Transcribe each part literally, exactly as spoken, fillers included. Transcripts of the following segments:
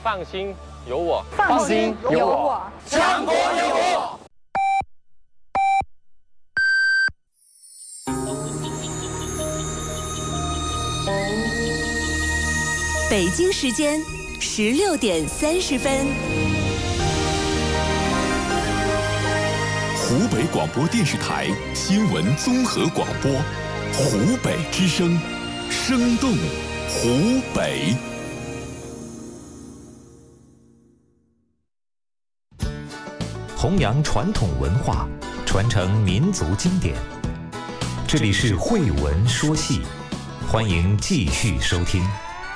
放心有我， 放心有我， 强国有我。 北京时间十六点三十分。 湖北广播电视台新闻综合广播，湖北之声，生动湖北。 弘扬传统文化，传承民族经典。这里是慧文说戏，欢迎继续收听。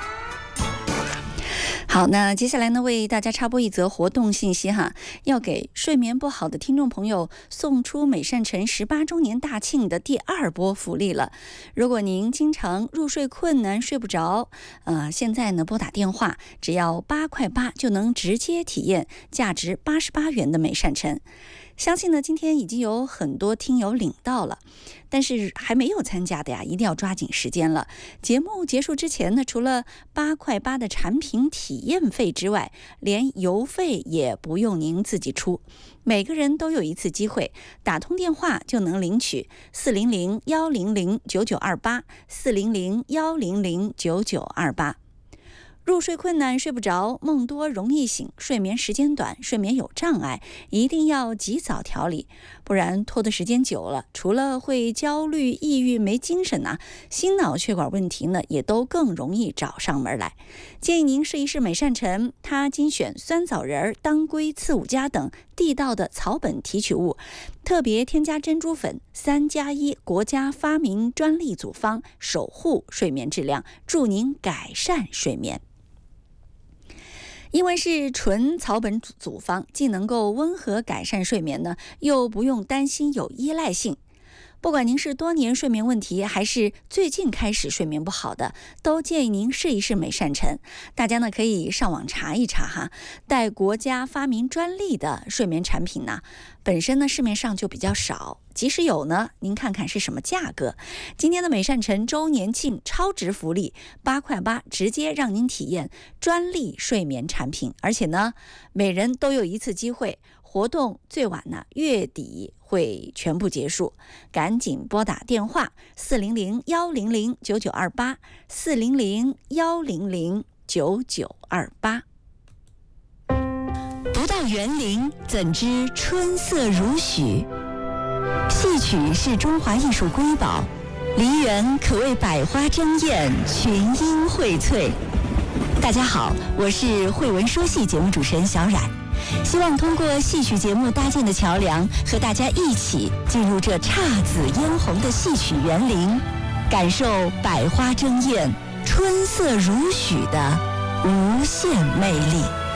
好，那接下来呢，为大家插播一则活动信息哈，要给睡眠不好的听众朋友送出美善城十八周年大庆的第二波福利了。如果您经常入睡困难、睡不着，呃，现在呢拨打电话，只要八块八就能直接体验价值八十八元的美善城。相信呢，今天已经有很多听友领到了，但是还没有参加的呀，一定要抓紧时间了。节目结束之前呢，除了八块八的产品体验费之外，连邮费也不用您自己出。每个人都有一次机会，打通电话就能领取四零零幺零零九九二八四零零幺零零九九二八。入睡困难、睡不着、梦多容易醒、睡眠时间短、睡眠有障碍，一定要及早调理，不然拖的时间久了，除了会焦虑、抑郁、没精神呐、啊，心脑血管问题呢，也都更容易找上门来。建议您试一试美善城，它精选酸枣仁、当归、刺五加等地道的草本提取物，特别添加珍珠粉，三加一国家发明专利组方，守护睡眠质量，助您改善睡眠。因为是纯草本组方，既能够温和改善睡眠呢，又不用担心有依赖性。不管您是多年睡眠问题，还是最近开始睡眠不好的，都建议您试一试美善城。大家呢可以上网查一查哈，带国家发明专利的睡眠产品呢，本身呢市面上就比较少，即使有呢，您看看是什么价格。今天的美善城周年庆超值福利，八块八直接让您体验专利睡眠产品，而且呢，每人都有一次机会。活动最晚呢月底会全部结束，赶紧拨打电话四零零幺零零九九二八四零零幺零零九九二八。 不到园林，怎知春色如许？戏曲是中华艺术瑰宝，梨园可谓百花争艳，群英荟萃。大家好，我是慧文说戏节目主持人小冉。希望通过戏曲节目搭建的桥梁，和大家一起进入这姹紫嫣红的戏曲园林，感受百花争艳、春色如许的无限魅力。